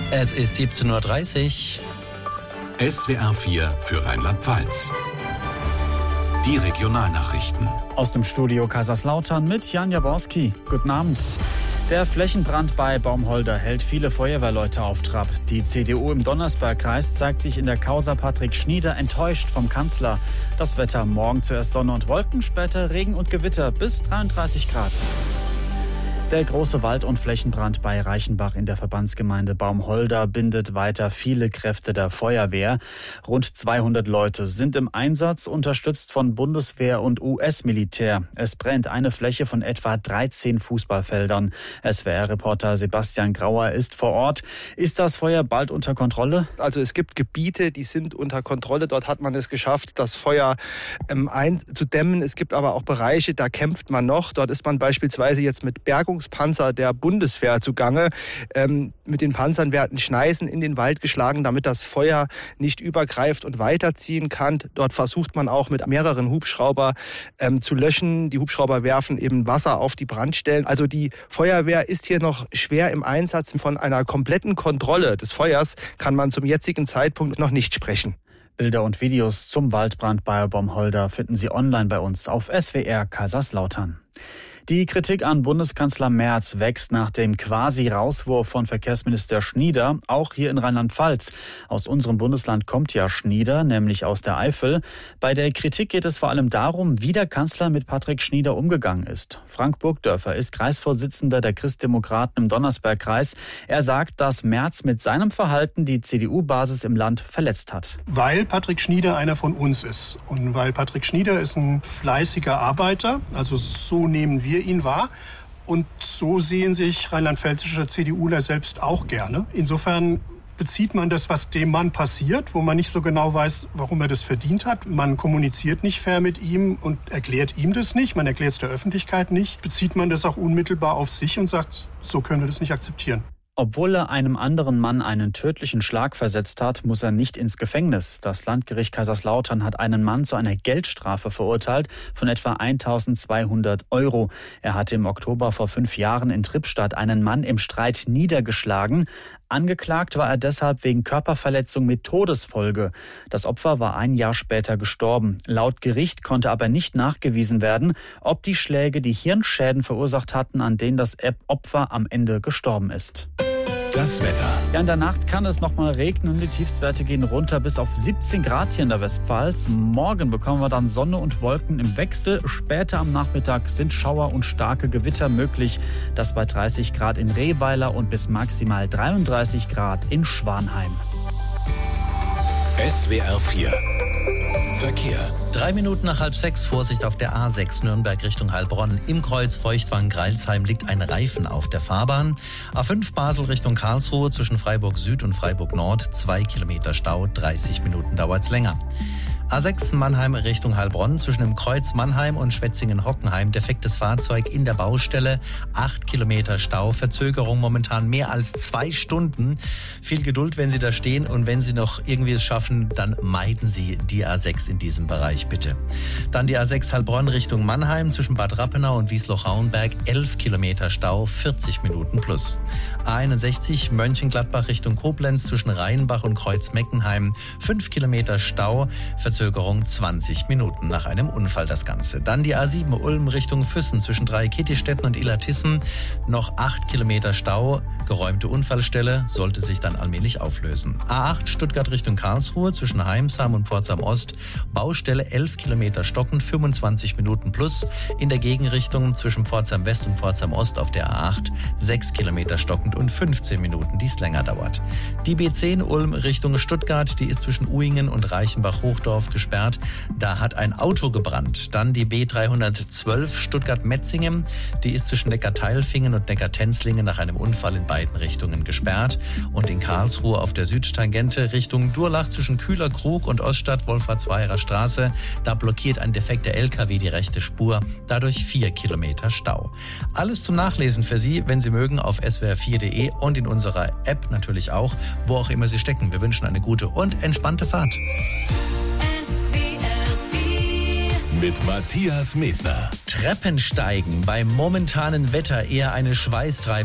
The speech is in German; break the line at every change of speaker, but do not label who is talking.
Es ist 17:30 Uhr.
SWR 4 für Rheinland-Pfalz. Die Regionalnachrichten.
Aus dem Studio Kaiserslautern mit Jan Jaworski. Guten Abend. Der Flächenbrand bei Baumholder hält viele Feuerwehrleute auf Trab. Die CDU im Donnersbergkreis zeigt sich in der Causa Patrick Schnieder enttäuscht vom Kanzler. Das Wetter: morgen zuerst Sonne und Wolken, später Regen und Gewitter bis 33 Grad. Der große Wald- und Flächenbrand bei Reichenbach in der Verbandsgemeinde Baumholder bindet weiter viele Kräfte der Feuerwehr. Rund 200 Leute sind im Einsatz, unterstützt von Bundeswehr und US-Militär. Es brennt eine Fläche von etwa 13 Fußballfeldern. SWR-Reporter Sebastian Grauer ist vor Ort. Ist das Feuer bald unter Kontrolle?
Also es gibt Gebiete, die sind unter Kontrolle. Dort hat man es geschafft, das Feuer einzudämmen. Es gibt aber auch Bereiche, da kämpft man noch. Dort ist man beispielsweise jetzt mit Bergungspanzer der Bundeswehr zugange. Mit den Panzern werden Schneisen in den Wald geschlagen, damit das Feuer nicht übergreift und weiterziehen kann. Dort versucht man auch mit mehreren Hubschrauber zu löschen. Die Hubschrauber werfen eben Wasser auf die Brandstellen. Also die Feuerwehr ist hier noch schwer im Einsatz. Von einer kompletten Kontrolle des Feuers kann man zum jetzigen Zeitpunkt noch nicht sprechen.
Bilder und Videos zum Waldbrand bei Baumholder finden Sie online bei uns auf SWR Kaiserslautern. Die Kritik an Bundeskanzler Merz wächst nach dem Quasi-Rauswurf von Verkehrsminister Schnieder, auch hier in Rheinland-Pfalz. Aus unserem Bundesland kommt ja Schnieder, nämlich aus der Eifel. Bei der Kritik geht es vor allem darum, wie der Kanzler mit Patrick Schnieder umgegangen ist. Frank Burgdörfer ist Kreisvorsitzender der Christdemokraten im Donnersbergkreis. Er sagt, dass Merz mit seinem Verhalten die CDU-Basis im Land verletzt hat.
Weil Patrick Schnieder einer von uns ist und weil Patrick Schnieder ist ein fleißiger Arbeiter, also so nehmen wir ihn wahr. Und so sehen sich rheinland-pfälzische CDUler selbst auch gerne. Insofern bezieht man das, was dem Mann passiert, wo man nicht so genau weiß, warum er das verdient hat. Man kommuniziert nicht fair mit ihm und erklärt ihm das nicht. Man erklärt es der Öffentlichkeit nicht. Bezieht man das auch unmittelbar auf sich und sagt, so können wir das nicht akzeptieren.
Obwohl er einem anderen Mann einen tödlichen Schlag versetzt hat, muss er nicht ins Gefängnis. Das Landgericht Kaiserslautern hat einen Mann zu einer Geldstrafe verurteilt von etwa 1.200 €. Er hatte im Oktober vor 5 Jahren in Trippstadt einen Mann im Streit niedergeschlagen. Angeklagt war er deshalb wegen Körperverletzung mit Todesfolge. Das Opfer war ein Jahr später gestorben. Laut Gericht konnte aber nicht nachgewiesen werden, ob die Schläge die Hirnschäden verursacht hatten, an denen das Opfer am Ende gestorben ist.
Das Wetter.
Ja, in der Nacht kann es noch mal regnen. Die Tiefstwerte gehen runter bis auf 17 Grad hier in der Westpfalz. Morgen bekommen wir dann Sonne und Wolken im Wechsel. Später am Nachmittag sind Schauer und starke Gewitter möglich. Das bei 30 Grad in Rehweiler und bis maximal 33 Grad in Schwanheim.
SWR 4 Verkehr.
3 Minuten nach 5:30, Vorsicht auf der A6 Nürnberg Richtung Heilbronn. Im Kreuz Feuchtwangen-Greilsheim liegt ein Reifen auf der Fahrbahn. A5 Basel Richtung Karlsruhe zwischen Freiburg Süd und Freiburg Nord. 2 Kilometer Stau, 30 Minuten dauert's länger. A6 Mannheim Richtung Heilbronn zwischen dem Kreuz Mannheim und Schwetzingen-Hockenheim. Defektes Fahrzeug in der Baustelle. 8 Kilometer Stau. Verzögerung momentan mehr als 2 Stunden. Viel Geduld, wenn Sie da stehen. Und wenn Sie noch irgendwie es schaffen, dann meiden Sie die A6 in diesem Bereich bitte. Dann die A6 Heilbronn Richtung Mannheim zwischen Bad Rappenau und Wiesloch-Rauenberg. 11 Kilometer Stau, 40 Minuten plus. A61 Mönchengladbach Richtung Koblenz zwischen Rheinbach und Kreuz-Meckenheim. 5 Kilometer Stau. Verzögerung 20 Minuten nach einem Unfall das Ganze. Dann die A7 Ulm Richtung Füssen zwischen Dreieckittistetten und Illertissen. Noch 8 Kilometer Stau. Geräumte Unfallstelle, sollte sich dann allmählich auflösen. A8 Stuttgart Richtung Karlsruhe zwischen Heimsam und Pforzheim Ost. Baustelle 11 Kilometer stockend, 25 Minuten plus. In der Gegenrichtung zwischen Pforzheim West und Pforzheim Ost auf der A8 6 Kilometer stockend und 15 Minuten, die es länger dauert. Die B10 Ulm Richtung Stuttgart, die ist zwischen Uingen und Reichenbach-Hochdorf gesperrt. Da hat ein Auto gebrannt. Dann die B312 Stuttgart-Metzingen, die ist zwischen Neckar-Teilfingen und Neckar-Tenzlingen nach einem Unfall in beiden Richtungen gesperrt. Und in Karlsruhe auf der Südtangente Richtung Durlach zwischen Kühlerkrug und Oststadt-Wolfratsheimer Straße, da blockiert ein defekter LKW die rechte Spur, dadurch 4 Kilometer Stau. Alles zum Nachlesen für Sie, wenn Sie mögen, auf swr4.de und in unserer App natürlich auch, wo auch immer Sie stecken. Wir wünschen eine gute und entspannte Fahrt.
Mit Matthias Medner.
Treppensteigen beim momentanen Wetter eher eine schweißtreibende